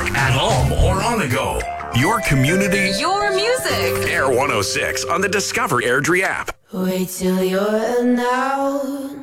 work, at home, or on the go. Your community, your music. Air 106 on the Discover Airdrie app. Wait till you're announced.